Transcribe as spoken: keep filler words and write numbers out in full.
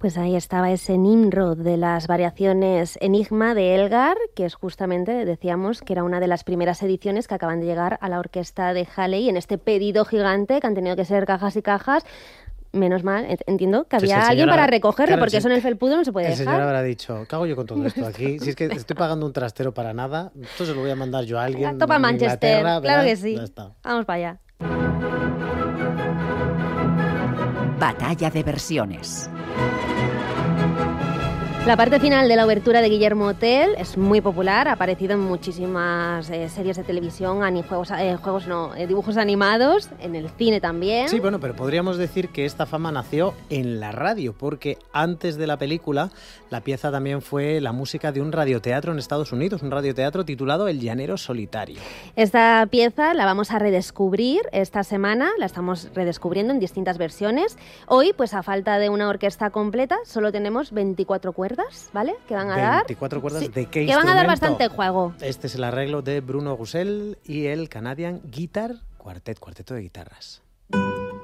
Pues ahí estaba ese Nimrod de las variaciones Enigma de Elgar, que es justamente, decíamos, que era una de las primeras ediciones que acaban de llegar a la orquesta de Halley en este pedido gigante que han tenido que ser cajas y cajas. Menos mal, entiendo que había Sí, es que alguien para habrá, recogerlo, claro, porque si, eso en el felpudo no se puede el dejar. El señor habrá dicho, ¿qué hago yo con todo esto aquí? Si es que estoy pagando un trastero para nada, esto se lo voy a mandar yo a alguien. Topa en Manchester, Inglaterra, claro ¿verdad? que sí. Ya está. Vamos para allá. Batalla de versiones. La parte final de la obertura de Guillermo Tell es muy popular, ha aparecido en muchísimas eh, series de televisión, ani- juegos, eh, juegos no, eh, dibujos animados, en el cine también. Sí, bueno, pero podríamos decir que esta fama nació en la radio, porque antes de la película, la pieza también fue la música de un radioteatro en Estados Unidos, un radioteatro titulado El Llanero Solitario. Esta pieza la vamos a redescubrir esta semana, la estamos redescubriendo en distintas versiones. Hoy, pues a falta de una orquesta completa, solo tenemos veinticuatro cuerdas. ¿Vale? Que van a dar... veinticuatro cuerdas, sí, ¿de qué que van a dar bastante juego. Este es el arreglo de Bruno Gusell y el Canadian Guitar Quartet, cuarteto de guitarras.